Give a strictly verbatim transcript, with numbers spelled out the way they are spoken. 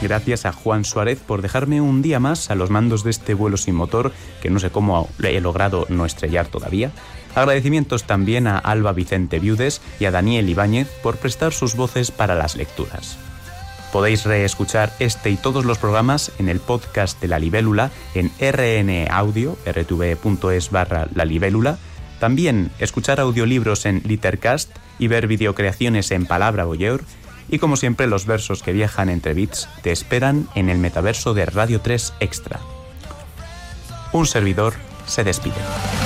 Gracias a Juan Suárez por dejarme un día más a los mandos de este vuelo sin motor, que no sé cómo he logrado no estrellar todavía. Agradecimientos también a Alba Vicente Viudes y a Daniel Ibáñez por prestar sus voces para las lecturas. Podéis reescuchar este y todos los programas en el podcast de La Libélula en rnaudio, rtv.es barra La Libélula. También escuchar audiolibros en Litercast y ver videocreaciones en Palabra Voyeur. Y como siempre, los versos que viajan entre bits te esperan en el metaverso de Radio tres Extra. Un servidor se despide.